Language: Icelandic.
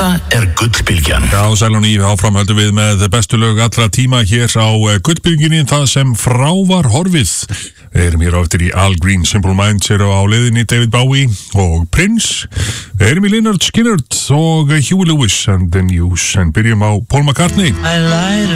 Þetta Gullbylgjan. Já, sælun í áfram höldum við með bestu lög allra tíma hér á Gullbylginni, það sem frá var horfið. Við erum hér á eftir í Al Green, Simple Minds eru á leiðinni, David Bowie og Prince. Við erum í Lynyrd Skynyrd og Huey Lewis and the News, en byrjum á Paul McCartney.